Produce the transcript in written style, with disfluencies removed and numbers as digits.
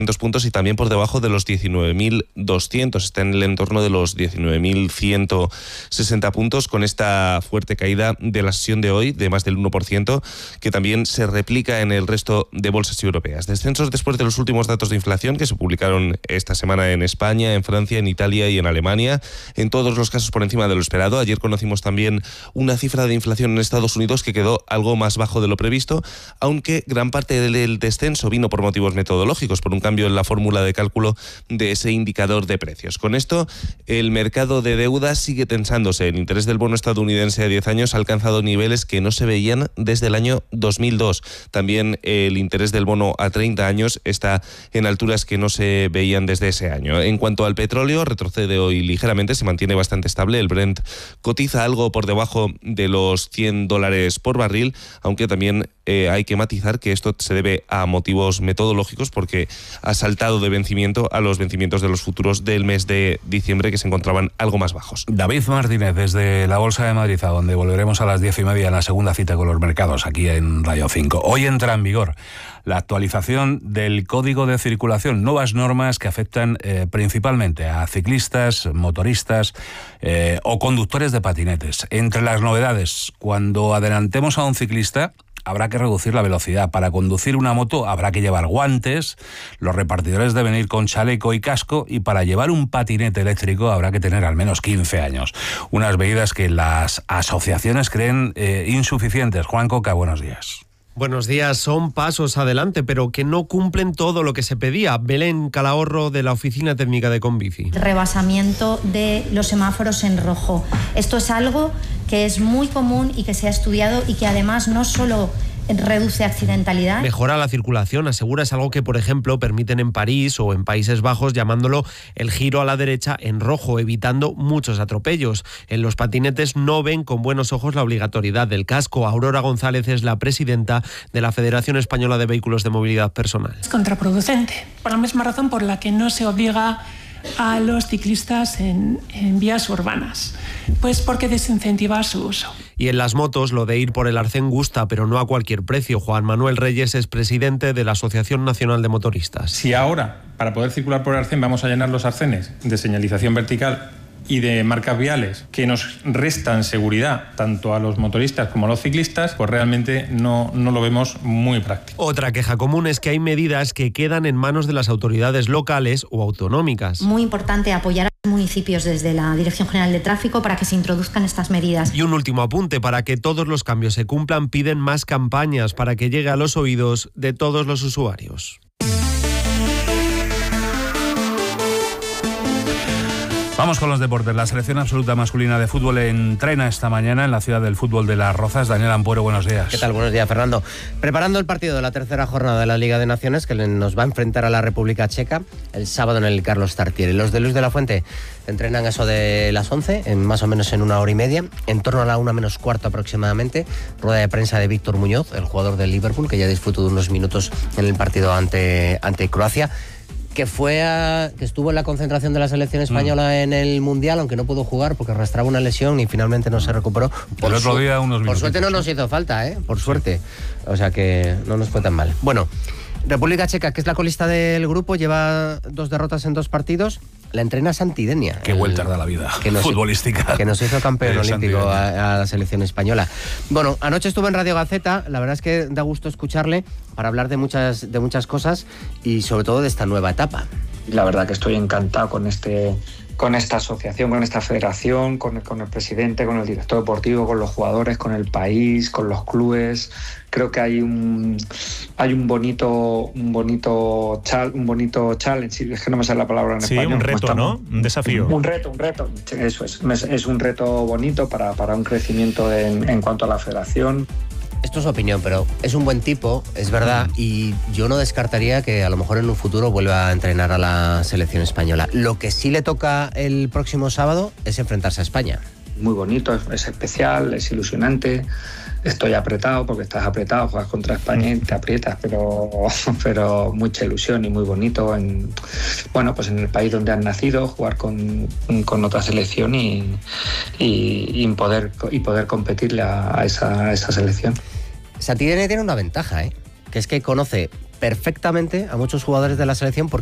puntos y también por debajo de los 19.200. Está en el entorno de los 19.160 puntos, con esta fuerte caída de la sesión de hoy de más del 1%, que también se replica en el resto de bolsas europeas. Descensos después de los últimos datos de inflación que se publicaron esta semana en España, en Francia, en Italia y en Alemania. En todos los casos por encima de lo esperado. Ayer conocimos también una cifra de inflación en Estados Unidos que quedó algo más bajo de lo previsto, aunque gran parte del descenso vino por motivos metodológicos, por un cambio en la fórmula de cálculo de ese indicador de precios. Con esto, el mercado de deuda sigue tensándose. El interés del bono estadounidense a 10 años ha alcanzado niveles que no se veían desde el año 2002. También el interés del bono a 30 años está en alturas que no se veían desde ese año. En cuanto al petróleo, retrocede hoy ligeramente, se mantiene bastante estable. El Brent cotiza algo por debajo de los $100 por barril, aunque también hay que matizar que esto se debe a motivos metodológicos, porque ha saltado de vencimiento a los vencimientos de los futuros del mes de diciembre, que se encontraban algo más bajos. David Martínez, desde la Bolsa de Madrid, a donde volveremos a las 10:30 en la segunda cita con los mercados, aquí en Radio 5. Hoy entra en vigor la actualización del Código de Circulación, nuevas normas que afectan principalmente a ciclistas, motoristas o conductores de patinetes. Entre las novedades, cuando adelantemos a un ciclista, habrá que reducir la velocidad. Para conducir una moto habrá que llevar guantes, los repartidores deben ir con chaleco y casco, y para llevar un patinete eléctrico habrá que tener al menos 15 años. Unas medidas que las asociaciones creen insuficientes. Juan Coca, buenos días. Buenos días. Son pasos adelante, pero que no cumplen todo lo que se pedía. Belén Calahorro, de la Oficina Técnica de Conbici. Rebasamiento de los semáforos en rojo. Esto es algo que es muy común y que se ha estudiado, y que además no solo reduce accidentalidad. Mejora la circulación, asegura, es algo que, por ejemplo, permiten en París o en Países Bajos, llamándolo el giro a la derecha en rojo, evitando muchos atropellos. En los patinetes no ven con buenos ojos la obligatoriedad del casco. Aurora González es la presidenta de la Federación Española de Vehículos de Movilidad Personal. Es contraproducente, por la misma razón por la que no se obliga a los ciclistas en vías urbanas, pues porque desincentiva su uso. Y en las motos, lo de ir por el arcén gusta, pero no a cualquier precio. Juan Manuel Reyes es presidente de la Asociación Nacional de Motoristas. Si ahora, para poder circular por el arcén, vamos a llenar los arcenes de señalización vertical y de marcas viales que nos restan seguridad tanto a los motoristas como a los ciclistas, pues realmente no lo vemos muy práctico. Otra queja común es que hay medidas que quedan en manos de las autoridades locales o autonómicas. Muy importante apoyar a los municipios desde la Dirección General de Tráfico para que se introduzcan estas medidas. Y un último apunte: para que todos los cambios se cumplan, piden más campañas para que llegue a los oídos de todos los usuarios. Vamos con los deportes. La selección absoluta masculina de fútbol entrena esta mañana en la ciudad del fútbol de Las Rozas. Daniel Ampuero, buenos días. ¿Qué tal? Buenos días, Fernando. Preparando el partido de la tercera jornada de la Liga de Naciones, que nos va a enfrentar a la República Checa el sábado en el Carlos Tartiere. Los de Luis de la Fuente entrenan eso de las 11, más o menos en una hora y media, en torno a la 1 menos cuarto aproximadamente. Rueda de prensa de Víctor Muñoz, el jugador del Liverpool, que ya disfrutó de unos minutos en el partido ante Croacia, que estuvo en la concentración de la selección española en el Mundial, aunque no pudo jugar porque arrastraba una lesión y finalmente no se recuperó. El otro día por suerte no nos hizo falta, por suerte. O sea que no nos fue tan mal. Bueno, República Checa, que es la colista del grupo, lleva 2 derrotas en 2 partidos. La entrena Santidenia. Qué vueltas da la vida futbolística. Que nos hizo campeón olímpico a la selección española. Bueno, anoche estuve en Radio Gaceta, la verdad es que da gusto escucharle para hablar de muchas cosas y sobre todo de esta nueva etapa. La verdad que estoy encantado con esta asociación, con esta federación, con el presidente, con el director deportivo, con los jugadores, con el país, con los clubes. Creo que hay un bonito challenge, es que no me sale la palabra en español. Sí, un reto, ¿no? Un desafío. Un reto, eso es un reto bonito para un crecimiento en cuanto a la federación. Esto es opinión, pero es un buen tipo, es verdad, y yo no descartaría que a lo mejor en un futuro vuelva a entrenar a la selección española. Lo que sí le toca el próximo sábado es enfrentarse a España. Muy bonito, es especial, es ilusionante. Estoy apretado porque estás apretado, juegas contra España y te aprietas, pero mucha ilusión y muy bonito pues en el país donde has nacido, jugar con otra selección y poder competirle a esa selección. Santidenia tiene una ventaja, que es que conoce perfectamente a muchos jugadores de la selección